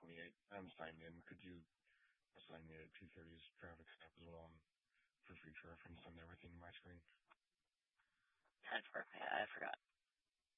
28. I'm signed in. Could you assign me a 2:30's traffic stop as well for future reference on everything on my screen? 10-4. Yeah, I forgot.